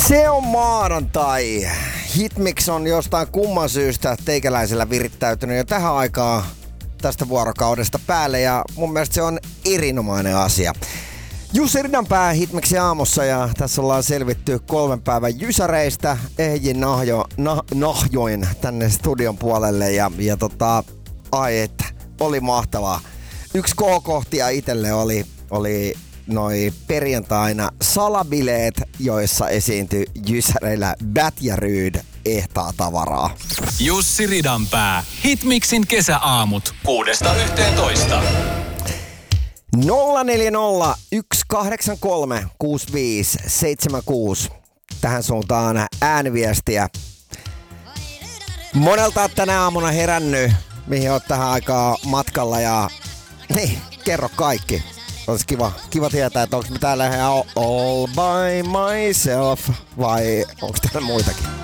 Se on maanantai. Hitmix on jostain kumman syystä teikäläisellä virittäytynyt jo tähän aikaan tästä vuorokaudesta päälle ja mun mielestä se on erinomainen asia. Jussi Ridanpää Hitmixin aamussa ja tässä ollaan selvitty 3 päivän jysäreistä ehjin nahjoin tänne studion puolelle ja ai että oli mahtavaa. Yksi K-kohtia itselle oli noi perjantaina salabileet, joissa esiintyi jysäreillä Bat ja Ryd ehtaa tavaraa. Jussi Ridanpää, Hitmixin kesäaamut 6–11. 040 183 6576. Tähän suuntaan ääniviestiä. Monelta on tänä aamuna herännyt, mihin oot tähän aikaan matkalla ja niin, kerro kaikki. Olisi kiva tietää, että onko me täällä ihan all by myself vai onko täällä muitakin.